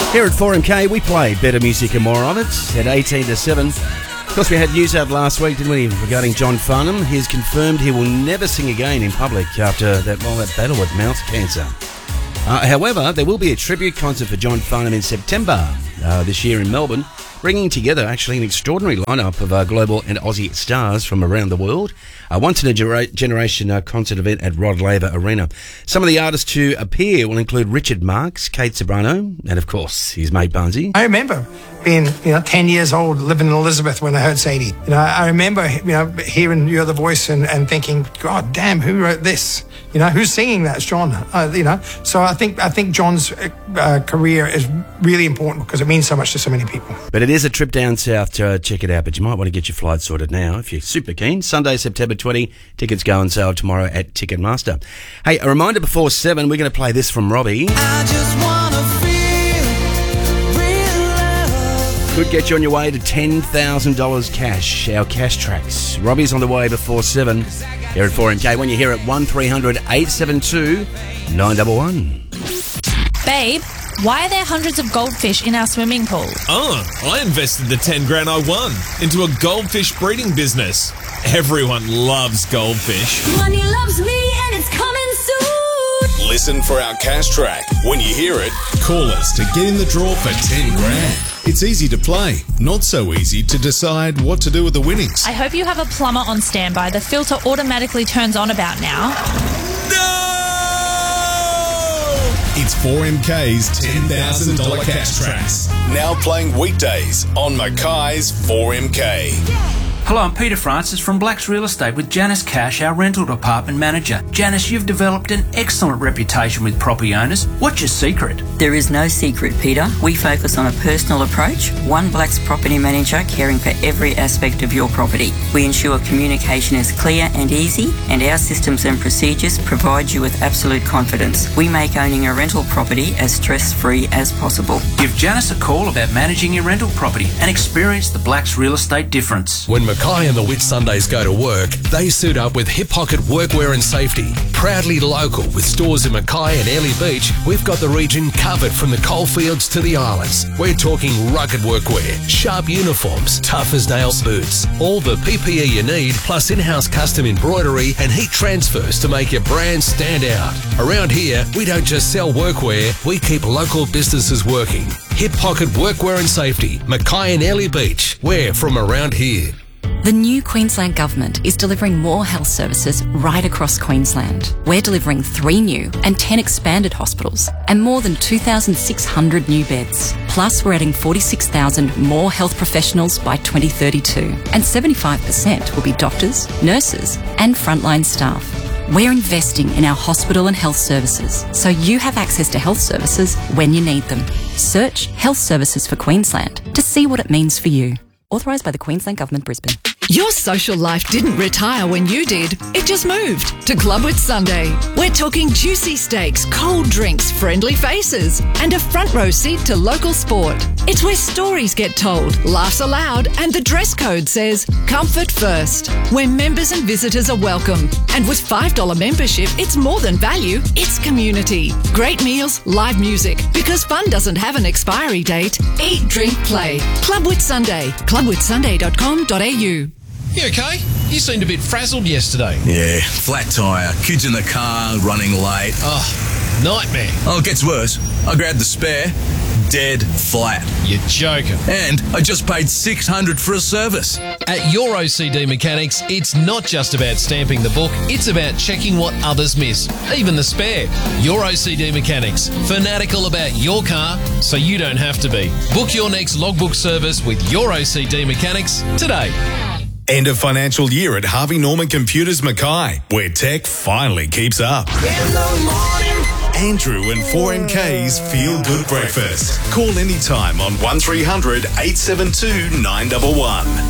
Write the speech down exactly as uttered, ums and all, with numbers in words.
Here at four M K, we play better music and more of it at eighteen to seven. Of course, we had news out last week, didn't we, regarding John Farnham. He's confirmed he will never sing again in public after that, well, that battle with mouth cancer. Uh, however, there will be a tribute concert for John Farnham in September uh, this year in Melbourne, bringing together actually an extraordinary lineup of uh, global and Aussie stars from around the world. A once-in-a-generation uh, concert event at Rod Laver Arena. Some of the artists to appear will include Richard Marx, Kate Sobrano, and of course his mate Barnsey. I remember being, you know, ten years old, living in Elizabeth when I heard Sadie. You know, I remember, you know, hearing You're the Voice and, and thinking, God damn, who wrote this? You know, who's singing that? It's John. Uh, you know, so I think I think John's uh, career is really important because it means so much to so many people. But it is a trip down south to uh, check it out. But you might want to get your flight sorted now if you're super keen. Sunday, September twentieth. Tickets go on sale tomorrow at Ticketmaster. Hey, a reminder before seven, we're going to play this from Robbie. I just wanna feel real love. Could get you on your way to ten thousand dollars cash. Our cash tracks. Robbie's on the way before seven. Here at four M K. When you hear it, one three hundred eight seven two nine one one. Babe, why are there hundreds of goldfish in our swimming pool? Oh, I invested the ten grand I won into a goldfish breeding business. Everyone loves goldfish. Money loves me and it's coming soon. Listen for our cash track. When you hear it, call us to get in the draw for ten grand. It's easy to play, not so easy to decide what to do with the winnings. I hope you have a plumber on standby. The filter automatically turns on about now. No! It's four M K's ten thousand dollars cash tracks. Now playing weekdays on Mackay's four M K. Hello, I'm Peter Francis from Blacks Real Estate with Janice Cash, our rental department manager. Janice, you've developed an excellent reputation with property owners. What's your secret? There is no secret, Peter. We focus on a personal approach, one Blacks property manager caring for every aspect of your property. We ensure communication is clear and easy, and our systems and procedures provide you with absolute confidence. We make owning a rental property as stress-free as possible. Give Janice a call about managing your rental property and experience the Blacks Real Estate difference. When Mackay and the Whitsundays go to work, they suit up with Hip Pocket Workwear and Safety. Proudly local with stores in Mackay and Airlie Beach, we've got the region covered from the coalfields to the islands. We're talking rugged workwear, sharp uniforms, tough as nails boots, all the P P E you need, plus in-house custom embroidery and heat transfers to make your brand stand out. Around here, we don't just sell workwear, we keep local businesses working. Hip Pocket Workwear and Safety, Mackay and Airlie Beach. We're from around here. The new Queensland Government is delivering more health services right across Queensland. We're delivering three new and ten expanded hospitals and more than two thousand six hundred new beds. Plus, we're adding forty-six thousand more health professionals by twenty thirty-two, and seventy-five percent will be doctors, nurses and frontline staff. We're investing in our hospital and health services so you have access to health services when you need them. Search Health Services for Queensland to see what it means for you. Authorised by the Queensland Government, Brisbane. Your social life didn't retire when you did. It just moved to Club Whitsunday. We're talking juicy steaks, cold drinks, friendly faces, and a front row seat to local sport. It's where stories get told, laughs aloud, and the dress code says comfort first. Where members and visitors are welcome. And with five dollars membership, it's more than value, it's community. Great meals, live music. Because fun doesn't have an expiry date. Eat, drink, play. Club Whitsunday. club whitsunday dot com dot a u. You okay? You seemed a bit frazzled yesterday. Yeah, flat tyre, kids in the car, running late. Oh, nightmare. Oh, it gets worse. I grabbed the spare, dead flat. You're joking. And I just paid six hundred dollars for a service. At Your O C D Mechanics, it's not just about stamping the book, it's about checking what others miss, even the spare. Your O C D Mechanics, fanatical about your car so you don't have to be. Book your next logbook service with Your O C D Mechanics today. End of financial year at Harvey Norman Computers Mackay, where tech finally keeps up. In the morning. Andrew and four M K's Feel Good Breakfast. Call anytime on one three hundred eight seven two nine one one.